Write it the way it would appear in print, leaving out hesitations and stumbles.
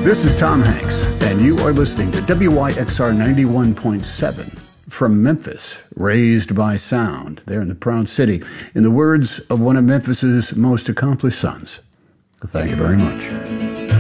This is Tom Hanks, and you are listening to WYXR 91.7 from Memphis, raised by sound, there in the Proud City, in the words of one of Memphis's most accomplished sons. Thank you very much.